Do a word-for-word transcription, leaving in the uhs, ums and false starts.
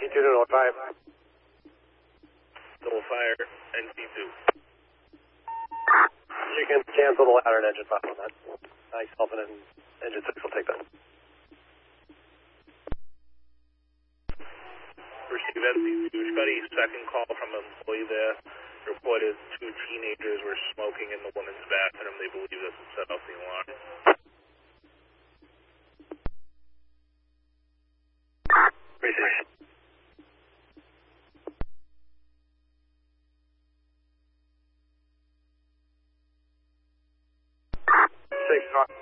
T two to North five. North fire, N T two. You can cancel the ladder and engine five on that. Myself and engine six will take that. Receive N T two. Got a second call from an employee there. Reported two teenagers were smoking in the woman's bathroom. They believe this will set off the alarm. Receive. Six,